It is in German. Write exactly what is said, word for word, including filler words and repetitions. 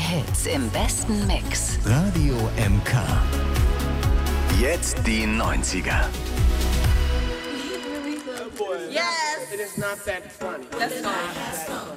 Hits im besten Mix. Radio M K. Jetzt die neunziger. Yes! It is not that funny. That's fine.